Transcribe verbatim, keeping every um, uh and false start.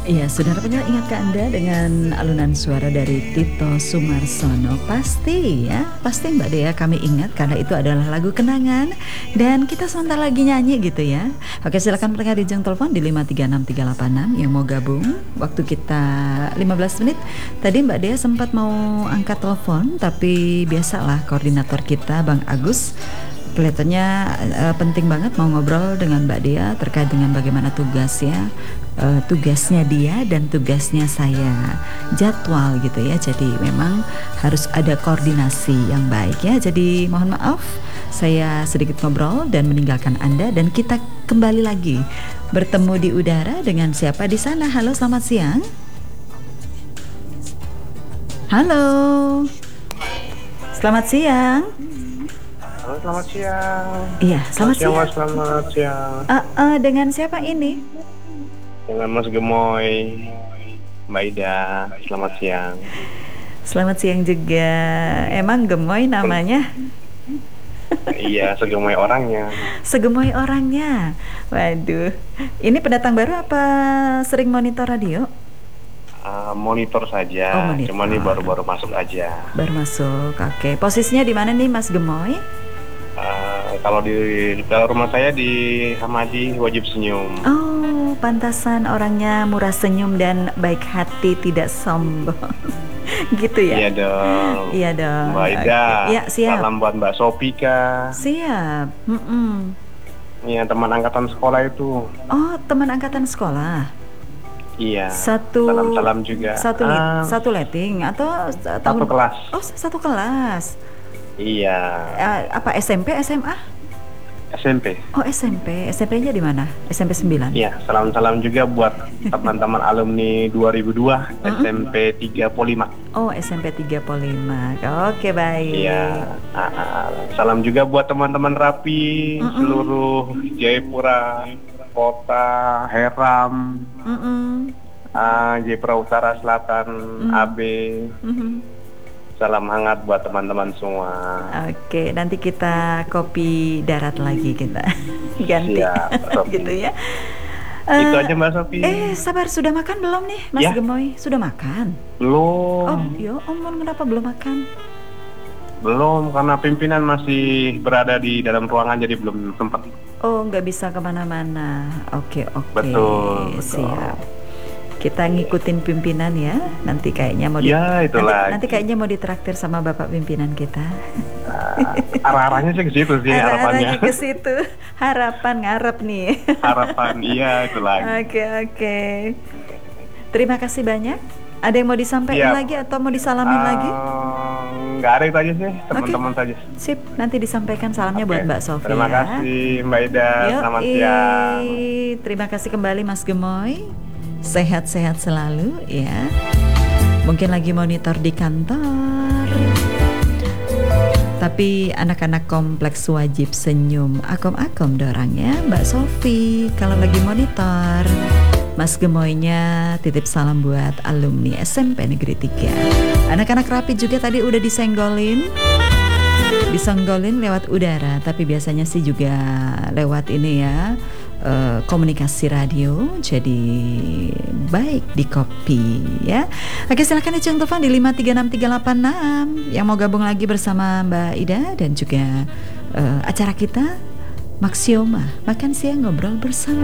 Iya, saudara penyiar, ingatkah Anda dengan alunan suara dari Tito Sumarsono? Pasti ya, pasti Mbak Dea kami ingat karena itu adalah lagu kenangan dan kita sebentar lagi nyanyi gitu ya. Oke, silakan mereka di jam telepon di lima tiga enam tiga delapan enam yang mau gabung. Waktu kita lima belas menit. Tadi Mbak Dea sempat mau angkat telepon, tapi biasalah koordinator kita Bang Agus kelihatannya uh, penting banget mau ngobrol dengan Mbak Dea terkait dengan bagaimana tugasnya, uh, tugasnya dia dan tugasnya saya, jadwal gitu ya. Jadi memang harus ada koordinasi yang baik ya. Jadi mohon maaf saya sedikit ngobrol dan meninggalkan Anda dan kita kembali lagi bertemu di udara dengan siapa di sana. Halo, selamat siang. Halo, selamat siang. Halo, selamat siang. Iya, selamat, selamat siang. siang. Mas, selamat siang. Uh, uh, dengan siapa ini? Dengan Mas Gemoy, Mbak Ida. Selamat siang. Selamat siang juga. Emang Gemoy namanya? Iya, segemoy orangnya. Segemoy orangnya. Waduh. Ini pendatang baru apa sering monitor radio? Uh, monitor saja. Oh, monitor. Cuma ini baru-baru masuk aja. Baru masuk. Oke. Posisinya di mana nih, Mas Gemoy? Uh, kalau di kalau rumah saya di Hamadi Wajib Senyum. Oh, pantasan orangnya murah senyum dan baik hati, tidak sombong. Gitu ya? Iya dong. Iya dong. Mbak Ida. Okay. Ya, siap. Salam buat Mbak Sopika. Siap. Mm-mm. Iya, teman angkatan sekolah itu. Oh, teman angkatan sekolah. Iya. Satu. Salam-salam juga. Satu lit, ah, satu letting atau satu tahun kelas. Oh, satu kelas. Iya. Uh, apa S M P, S M A? S M P. Oh, S M P. S M P-nya di mana? S M P sembilan. Iya, salam-salam juga buat teman-teman alumni dua ribu dua Mm-mm. S M P tiga puluh lima. Oh, S M P tiga puluh lima. Oke, baik. Iya. Ah, ah. Salam juga buat teman-teman Rapi Mm-mm. seluruh Jayapura, Kota, Heram, Mm-mm. ah, Jayapura Utara, Selatan, Mm. A B. Mhm. Salam hangat buat teman-teman semua. Oke, nanti kita kopi darat lagi kita. Ganti. Siap, Mbak Sofi. Gitu ya. Itu Eh, aja Mbak Sofi. Eh, sabar, sudah makan belum nih, Mas Ya. Gemoy? Sudah makan? Belum. Oh, yo, ampun, kenapa belum makan? Belum, karena pimpinan masih berada di dalam ruangan jadi belum sempat. Oh, nggak bisa kemana-mana. Oke, oke. Betul, betul. Siap. Kita ngikutin pimpinan ya. Nanti kayaknya mau di, Ya, nanti, itulah. nanti kayaknya mau ditraktir sama bapak pimpinan kita. Uh, arah-arahnya sih ke situ sih harapannya. Arah-arahnya ke situ. Harapan ngarep nih. Harapan, iya itulah. Oke, oke. Terima kasih banyak. Ada yang mau disampaikan Siap. lagi atau mau disalamin lagi? Uh, Nggak ada itu aja sih, teman-teman saja. Sip, nanti disampaikan salamnya Oke. buat Mbak Sofi. Terima ya. kasih Mbak Ida, Yoi. selamat siang. Terima kasih kembali Mas Gemoy. Sehat-sehat selalu ya. Mungkin lagi monitor di kantor. Tapi anak-anak kompleks wajib senyum. Akom-akom dorangnya Mbak Sofi kalau lagi monitor. Mas Gemoynya titip salam buat alumni S M P Negeri tiga. Anak-anak Rapi juga tadi udah disenggolin. Disenggolin lewat udara, tapi biasanya sih juga lewat ini ya, uh, komunikasi radio. Jadi baik di copy ya. Oke, silakan dicung telepon di lima tiga enam tiga delapan enam yang mau gabung lagi bersama Mbak Ida dan juga uh, acara kita Maxioma Makan Siang Ngobrol Bersama.